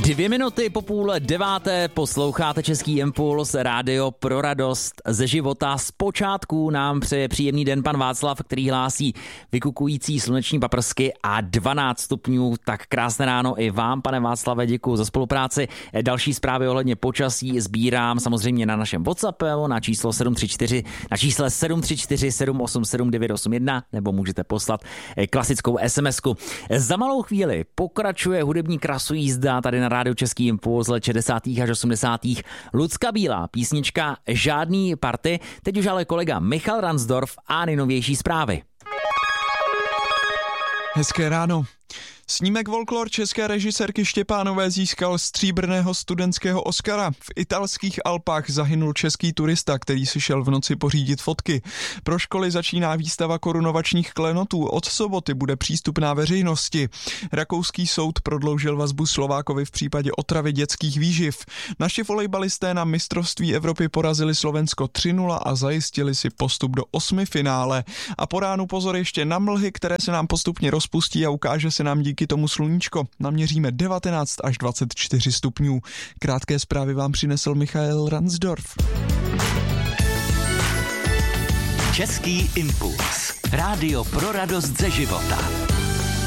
2 minuty po 8:30 posloucháte Český impuls, rádio pro radost ze života. Z počátku nám přeje příjemný den pan Václav, který hlásí vykukující sluneční paprsky a 12 stupňů. Tak krásné ráno i vám, pane Václave, děkuji za spolupráci. Další zprávy ohledně počasí sbírám samozřejmě na našem WhatsAppu na čísle 734 787 981 nebo můžete poslat klasickou SMS-ku. Za malou chvíli pokračuje hudební krasojízda tady na rádiu Český impuls let 60. až 80. Lucka Bílá, písnička Žádný party, teď už ale kolega Michal Ransdorf a nejnovější zprávy. Hezké ráno. Snímek Folklor české režisérky Štěpánové získal stříbrného studentského Oscara. V italských Alpách zahynul český turista, který si šel v noci pořídit fotky. Pro školy začíná výstava korunovačních klenotů. Od soboty bude přístupná veřejnosti. Rakouský soud prodloužil vazbu Slovákovi v případě otravy dětských výživ. Naši volejbalisté na mistrovství Evropy porazili Slovensko 3-0 a zajistili si postup do 8. finále. A po ránu pozor ještě na mlhy, které se nám postupně rozpustí a ukáže se nám díky tomu sluníčko. Naměříme 19 až 24 stupňů. Krátké zprávy vám přinesl Michal Ransdorf. Český impuls. Rádio pro radost ze života.